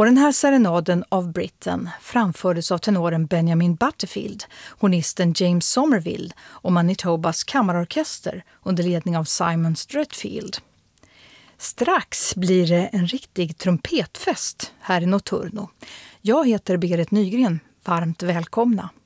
Och den här serenaden av Britain framfördes av tenoren Benjamin Butterfield, hornisten James Somerville och Manitobas kammarorkester under ledning av Simon Stretfield. Strax blir det en riktig trumpetfest här i Notturno. Jag heter Berit Nygren. Varmt välkomna!